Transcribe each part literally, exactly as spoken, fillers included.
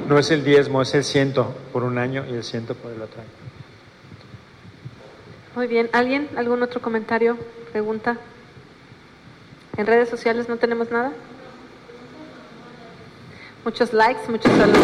no es el diezmo, es el ciento por un año y el ciento por el otro año. Muy bien. ¿Alguien? ¿Algún otro comentario? ¿Pregunta? ¿En redes sociales no tenemos nada? Muchos likes, muchos saludos.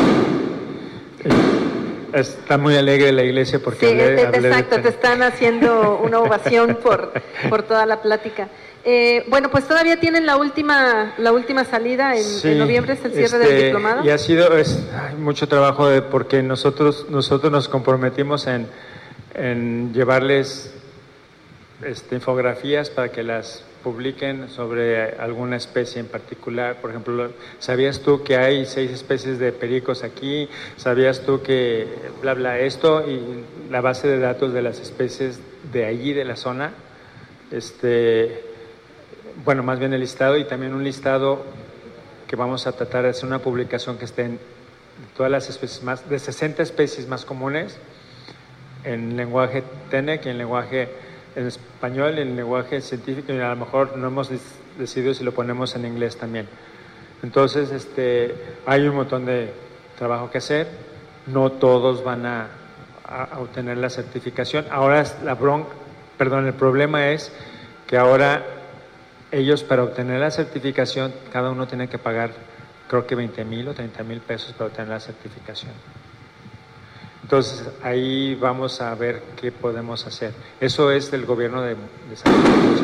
Está muy alegre la iglesia porque sí, hablé, te, hablé exacto, de... te están haciendo una ovación por, por toda la plática. Eh, bueno, pues todavía tienen la última la última salida en, sí, en noviembre, es el cierre este, del diplomado. Y ha sido es, hay mucho trabajo de, porque nosotros nosotros nos comprometimos en, en llevarles este, infografías para que las publiquen sobre alguna especie en particular. Por ejemplo, ¿sabías tú que hay seis especies de pericos aquí? ¿Sabías tú que bla bla esto? Y la base de datos de las especies de allí, de la zona, este, bueno, más bien el listado, y también un listado que vamos a tratar de hacer una publicación que esté en todas las especies, más de sesenta especies más comunes, en lenguaje Tenec y en lenguaje en español, en lenguaje científico, y a lo mejor no hemos decidido si lo ponemos en inglés también. Entonces, este, hay un montón de trabajo que hacer. No todos van a, a, a obtener la certificación. Ahora la bronca, perdón, el problema es que ahora ellos, para obtener la certificación, cada uno tiene que pagar, creo que veinte mil o treinta mil pesos para obtener la certificación. Entonces, ahí vamos a ver qué podemos hacer. Eso es del gobierno de, de San Luis Potosí.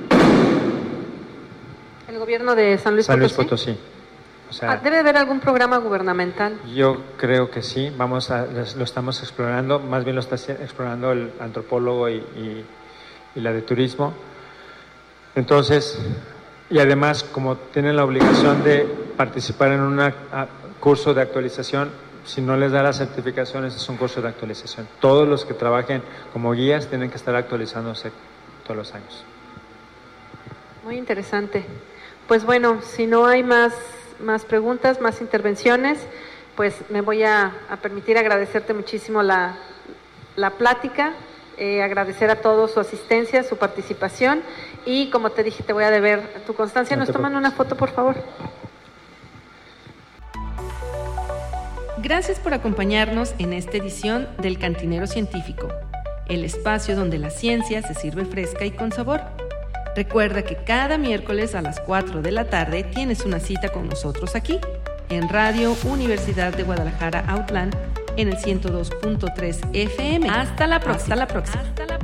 ¿El gobierno de San Luis, San Luis Potosí? Potosí. O sea, ah, ¿debe haber algún programa gubernamental? Yo creo que sí. Vamos a, lo estamos explorando. Más bien lo está explorando el antropólogo y, y, y la de turismo. Entonces, y además, como tienen la obligación de participar en un curso de actualización, si no les da la certificación, ese es un curso de actualización. Todos los que trabajen como guías tienen que estar actualizándose todos los años. Muy interesante. Pues bueno, si no hay más, más preguntas, más intervenciones, pues me voy a, a permitir agradecerte muchísimo la, la plática, eh, agradecer a todos su asistencia, su participación, y como te dije, te voy a deber tu constancia. ¿Nos toman una foto, por favor? Gracias por acompañarnos en esta edición del Cantinero Científico, el espacio donde la ciencia se sirve fresca y con sabor. Recuerda que cada miércoles a las cuatro de la tarde tienes una cita con nosotros aquí, en Radio Universidad de Guadalajara Outland, en el ciento dos punto tres F M. Hasta la próxima. Hasta la próxima. Hasta la